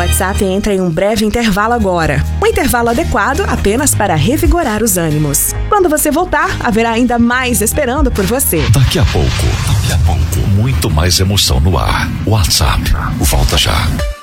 WhatsApp entra em um breve intervalo agora. Um intervalo adequado apenas para revigorar os ânimos. Quando você voltar, haverá ainda mais esperando por você. Daqui a pouco, muito mais emoção no ar. WhatsApp, volta já.